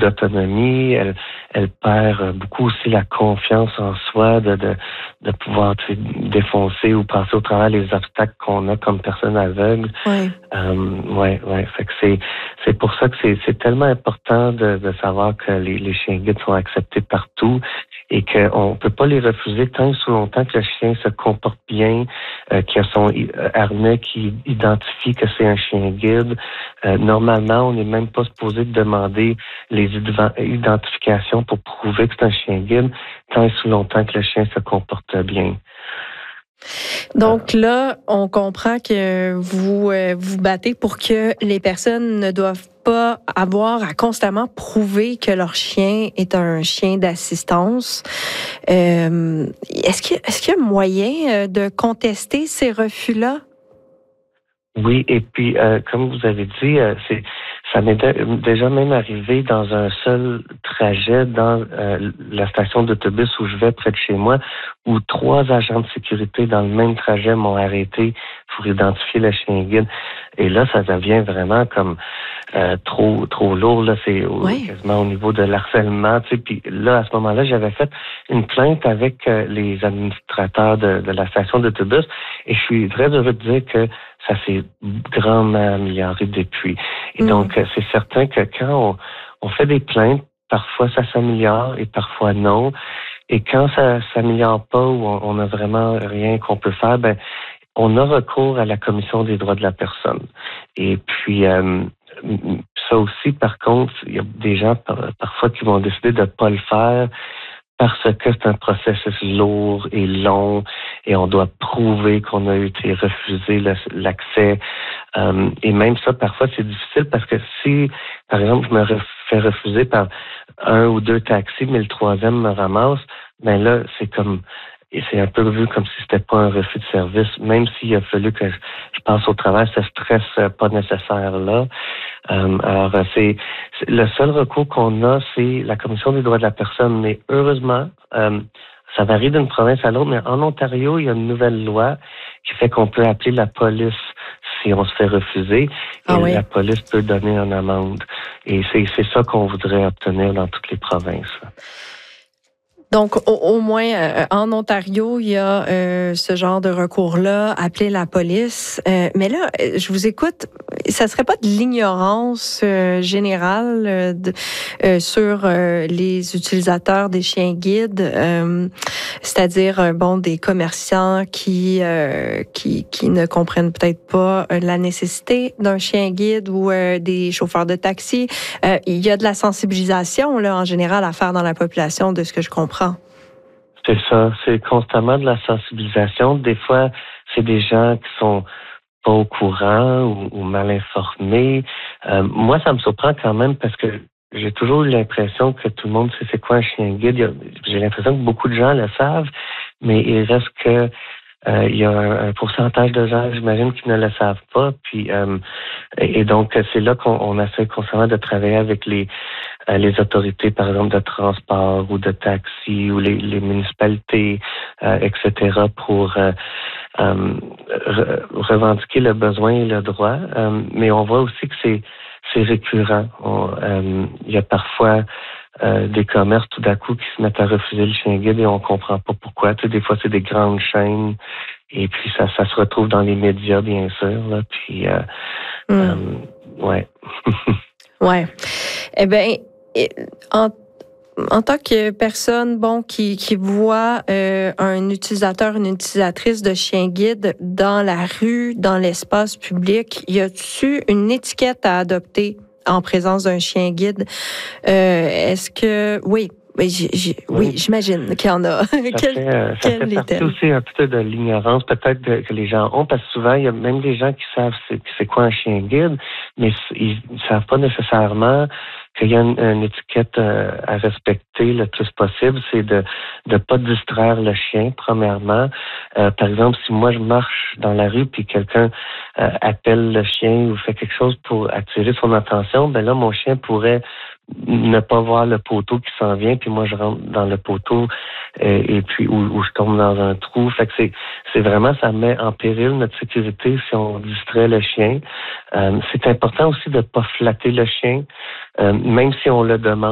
d'autonomie, elle perd beaucoup aussi la confiance en soi de pouvoir défoncer ou passer au travers les obstacles qu'on a comme personne aveugle. Oui. Fait que c'est pour ça que c'est tellement important de savoir que les chiens guides sont acceptés partout et qu'on peut pas les refuser tant et si longtemps que le chien se comporte bien, qu'il a son harnais qui identifie que c'est un chien guide. Normalement, on n'est même pas supposé de demander les identifications pour prouver que c'est un chien guide tant et si longtemps que le chien se comporte bien. Donc là, on comprend que vous vous battez pour que les personnes ne doivent pas avoir à constamment prouver que leur chien est un chien d'assistance. Est-ce qu'il y a moyen de contester ces refus-là? Oui, et puis comme vous avez dit, ça m'est déjà même arrivé dans un seul trajet dans la station d'autobus où je vais près de chez moi, où 3 agents de sécurité dans le même trajet m'ont arrêté pour identifier le chien guide. Et là, ça devient vraiment comme trop lourd. Là, c'est quasiment au niveau de l'harcèlement. Tu sais. Puis là, à ce moment-là, j'avais fait une plainte avec les administrateurs de la station d'autobus, et je suis très heureux de dire que ça s'est grandement amélioré depuis. Et donc, c'est certain que quand on fait des plaintes, parfois ça s'améliore et parfois non. Et quand ça s'améliore pas ou on n'a vraiment rien qu'on peut faire, ben on a recours à la Commission des droits de la personne. Et puis, ça aussi, par contre, il y a des gens parfois qui vont décider de ne pas le faire parce que c'est un processus lourd et long et on doit prouver qu'on a été refusé l'accès. Et même ça, parfois, c'est difficile parce que si, par exemple, je me fais refuser par 1 ou 2 taxis, mais le 3e me ramasse, ben là, c'est un peu vu comme si c'était pas un refus de service, même s'il a fallu que je passe au travers ce stress pas nécessaire là. Alors, c'est le seul recours qu'on a, c'est la Commission des droits de la personne. Mais heureusement, ça varie d'une province à l'autre, mais en Ontario, il y a une nouvelle loi qui fait qu'on peut appeler la police si on se fait refuser. La police peut donner une amende. Et c'est ça qu'on voudrait obtenir dans toutes les provinces. Donc, au moins, en Ontario, il y a ce genre de recours-là, appeler la police. Mais là, je vous écoute, ça serait pas de l'ignorance générale sur les utilisateurs des chiens guides, c'est-à-dire, des commerçants qui ne comprennent peut-être pas la nécessité d'un chien guide ou des chauffeurs de taxi. Il y a de la sensibilisation, là, en général, à faire dans la population, de ce que je comprends. C'est ça, c'est constamment de la sensibilisation. Des fois, c'est des gens qui sont pas au courant ou mal informés. Moi, ça me surprend quand même parce que j'ai toujours eu l'impression que tout le monde sait c'est quoi un chien guide. J'ai l'impression que beaucoup de gens le savent, mais il reste que il y a un pourcentage de gens, j'imagine, qui ne le savent pas. Puis et donc, c'est là qu'on essaie constamment de travailler avec les autorités, par exemple, de transport ou de taxi ou les municipalités, etc., pour revendiquer le besoin et le droit. Mais on voit aussi que c'est récurrent. Il y a parfois des commerces tout d'un coup qui se mettent à refuser le chien guide et on comprend pas pourquoi. Tu sais, des fois, c'est des grandes chaînes et puis ça se retrouve dans les médias, bien sûr. Là, puis, ouais. Ouais. Eh bien, en tant que personne qui voit un utilisateur, une utilisatrice de chien guide dans la rue, dans l'espace public, y a-t-il une étiquette à adopter en présence d'un chien guide? Est-ce que... Oui, j'imagine qu'il y en a. Ça fait partie aussi un peu de l'ignorance peut-être que les gens ont, parce que souvent, il y a même des gens qui savent c'est quoi un chien guide, mais ils ne savent pas nécessairement qu'il y a une étiquette à respecter le plus possible, c'est de pas distraire le chien, premièrement. Par exemple, si moi je marche dans la rue puis quelqu'un appelle le chien ou fait quelque chose pour attirer son attention, ben là, mon chien pourrait ne pas voir le poteau qui s'en vient, puis moi je rentre dans le poteau et puis où je tombe dans un trou. Fait que c'est vraiment, ça met en péril notre sécurité si on distrait le chien. C'est important aussi de pas flatter le chien, même si on le demande.